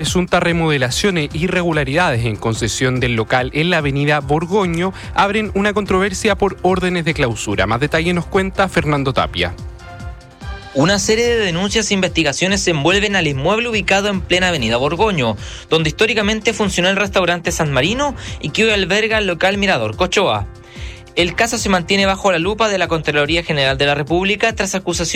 presunta remodelación e irregularidades en concesión del local en la avenida Borgoño abren una controversia por órdenes de clausura. Más detalle nos cuenta Fernando Tapia. Una serie de denuncias e investigaciones se envuelven al inmueble ubicado en plena avenida Borgoño, donde históricamente funcionó el restaurante San Marino y que hoy alberga el local Mirador Cochoa. El caso se mantiene bajo la lupa de la Contraloría General de la República tras acusaciones